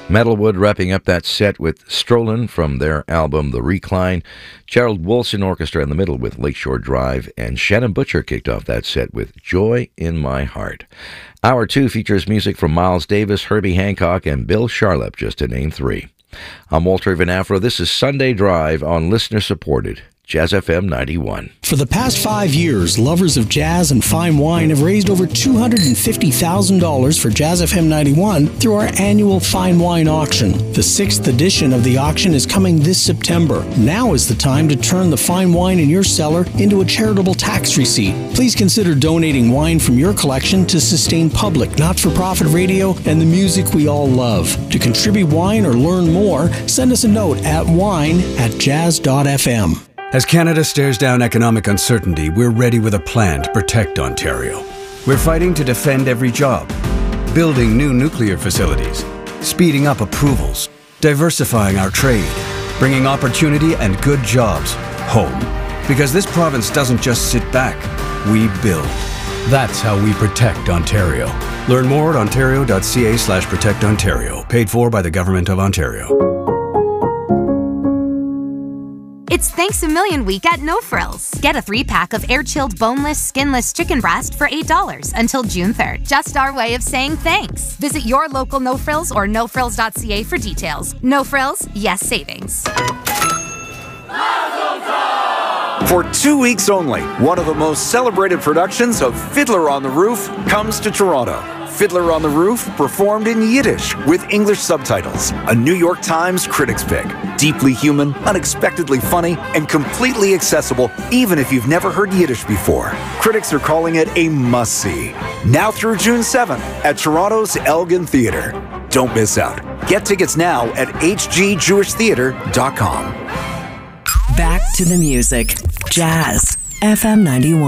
Metalwood wrapping up that set with Strollin' from their album The Recline. Gerald Wolson Orchestra in the middle with Lakeshore Drive. And Shannon Butcher kicked off that set with Joy in My Heart. Hour 2 features music from Miles Davis, Herbie Hancock, and Bill Charlap, just to name 3. I'm Walter Van Afro. This is Sunday Drive on listener-supported Jazz FM 91. For the past 5 years, lovers of jazz and fine wine have raised over $250,000 for Jazz FM 91 through our annual Fine Wine Auction. The 6th edition of the auction is coming this September. Now is the time to turn the fine wine in your cellar into a charitable tax receipt. Please consider donating wine from your collection to sustain public, not-for-profit radio and the music we all love. To contribute wine or learn more, send us a note at wine@jazz.fm. As Canada stares down economic uncertainty, we're ready with a plan to protect Ontario. We're fighting to defend every job, building new nuclear facilities, speeding up approvals, diversifying our trade, bringing opportunity and good jobs home. Because this province doesn't just sit back, we build. That's how we protect Ontario. Learn more at ontario.ca/protectontario. Paid for by the Government of Ontario. It's Thanks a Million Week at No Frills. Get a 3-pack of air-chilled, boneless, skinless chicken breast for $8 until June 3rd. Just our way of saying thanks. Visit your local No Frills or nofrills.ca for details. No Frills, yes savings. For 2 weeks only, one of the most celebrated productions of Fiddler on the Roof comes to Toronto. Fiddler on the Roof, performed in Yiddish with English subtitles. A New York Times critics pick. Deeply human, unexpectedly funny, and completely accessible even if you've never heard Yiddish before. Critics are calling it a must-see. Now through June 7th at Toronto's Elgin Theatre. Don't miss out. Get tickets now at hgjewishtheatre.com. Back to the music. Jazz FM 91.